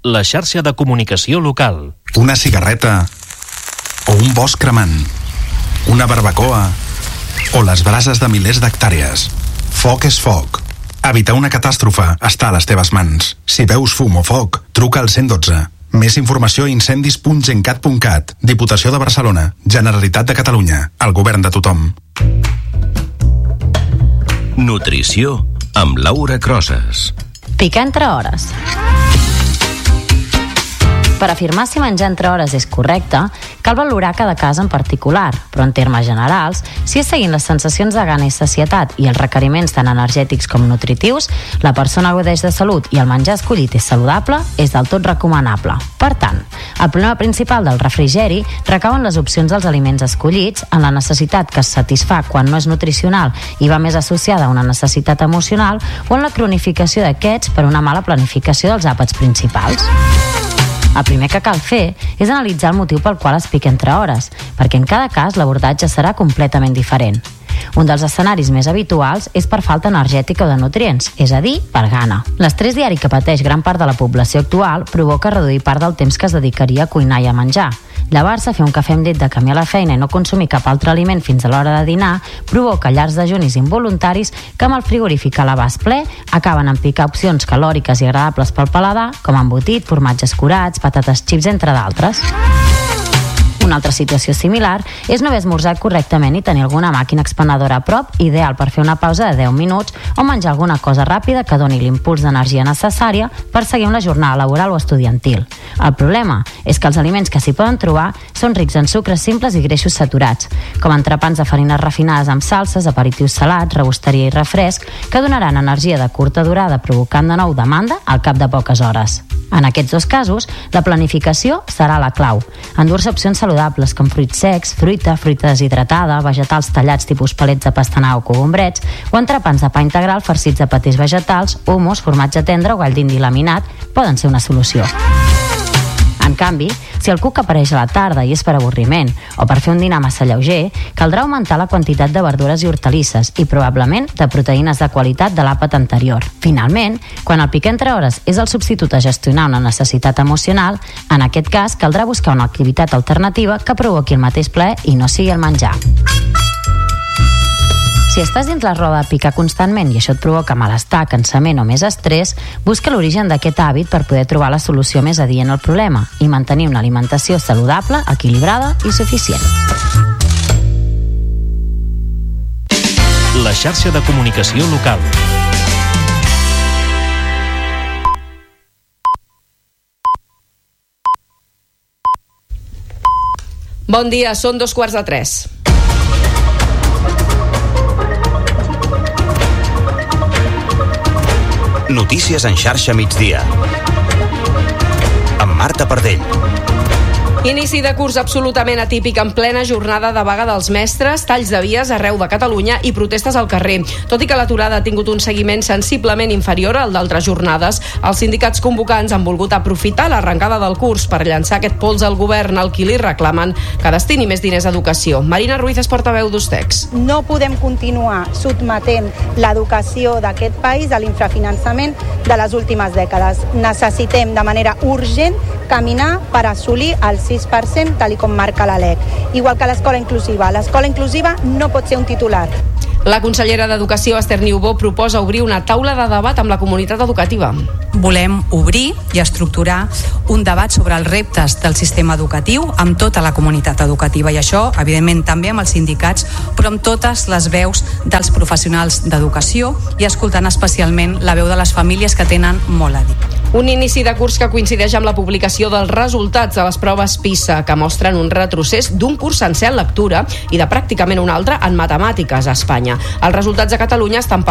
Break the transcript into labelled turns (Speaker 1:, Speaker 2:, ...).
Speaker 1: la xarxa de comunicació local.
Speaker 2: Una cigarreta o un bosc cremant, una barbacoa o les brases de milers d'hectàrees. Foc és foc. Evitar una catàstrofe està a les teves mans. Si veus fum o foc, truca al 112. Més informació a incendis.gencat.cat. Diputació de Barcelona, Generalitat de Catalunya, el govern de tothom.
Speaker 3: Nutrició amb Laura Crosas.
Speaker 4: Picar entre hores. Per afirmar si menjar entre hores és correcte, cal valorar cada cas en particular, però en termes generals, si és seguint les sensacions de gana i sacietat i els requeriments tant energètics com nutritius, la persona gaudeix de salut i el menjar escollit és saludable, és del tot recomanable. Per tant, el problema principal del refrigeri recau en les opcions dels aliments escollits, en la necessitat que es satisfà quan no és nutricional i va més associada a una necessitat emocional o en la cronificació d'aquests per una mala planificació dels àpats principals. El primer que cal fer és analitzar el motiu pel qual es pica entre hores, perquè en cada cas l'abordatge serà completament diferent. Un dels escenaris més habituals és per falta energètica o de nutrients, és a dir, per gana. L'estrès diari que pateix gran part de la població actual provoca reduir part del temps que es dedicaria a cuinar i a menjar. Llevar-se, fer un cafè amb llet de camí a la feina i no consumir cap altre aliment fins a l'hora de dinar provoca llargs dejunis involuntaris que amb el frigorífic a l'abast ple acaben en picar opcions calòriques i agradables pel paladar, com embotit, formatges curats, patates xips, entre d'altres. Una altra situació similar és no haver esmorzat correctament i tenir alguna màquina expenedora a prop, ideal per fer una pausa de 10 minuts o menjar alguna cosa ràpida que doni l'impuls d'energia necessària per seguir una jornada laboral o estudiantil. El problema és que els aliments que s'hi poden trobar són rics en sucres simples i greixos saturats, com entrepans de farines refinades amb salses, aperitius salats, rebosteria i refresc, que donaran energia de curta durada provocant de nou demanda al cap de poques hores. En aquests dos casos, la planificació serà la clau. Endur-se opcions saludables com fruits secs, fruita deshidratada, vegetals tallats tipus palets de pastanaga o cogombrets, o entrepans de pa integral farcits de patís vegetals, hummus, formatge tendre o gall d'indi laminat poden ser una solució. En canvi, si el cuc apareix a la tarda i és per avorriment o per fer un dinar massa lleuger, caldrà augmentar la quantitat de verdures i hortalisses i probablement de proteïnes de qualitat de l'àpat anterior. Finalment, quan el picar entre hores és el substitut a gestionar una necessitat emocional, en aquest cas caldrà buscar una activitat alternativa que provoqui el mateix plaer i no sigui el menjar. Si estàs dins la roda de picar constantment i això et provoca malestar, cansament o més estrès, busca l'origen d'aquest hàbit per poder trobar la solució més adient al problema i mantenir una alimentació saludable, equilibrada i suficient.
Speaker 1: La xarxa de comunicació local.
Speaker 5: Bon dia, són 2:45.
Speaker 3: Notícies en xarxa migdia. Amb Marta Pardell.
Speaker 5: Inici de curs absolutament atípic en plena jornada de vaga dels mestres, talls de vies arreu de Catalunya i protestes al carrer. Tot i que l'aturada ha tingut un seguiment sensiblement inferior al d'altres jornades, els sindicats convocants han volgut aprofitar l'arrencada del curs per llançar aquest pols al govern al qui li reclamen que destini més diners a educació. Marina Ruiz és portaveu d'Ustex.
Speaker 6: No podem continuar sotmetent l'educació d'aquest país a l'infrafinançament de les últimes dècades. Necessitem de manera urgent caminar per assolir el 6% tal com marca la LEC. Igual que l'escola inclusiva. L'escola inclusiva no pot ser un titular.
Speaker 5: La consellera d'Educació, Esther Niubó, proposa obrir una taula de debat amb la comunitat educativa.
Speaker 7: Volem obrir i estructurar un debat sobre els reptes del sistema educatiu amb tota la comunitat educativa i això, evidentment, també amb els sindicats, però amb totes les veus dels professionals d'educació i escoltant especialment la veu de les famílies que tenen molt a dir.
Speaker 5: Un inici de curs que coincideix amb la publicació dels resultats de les proves PISA, que mostren un retrocés d'un curs sencer en lectura i de pràcticament un altre en matemàtiques a Espanya. Els resultats a Catalunya estan per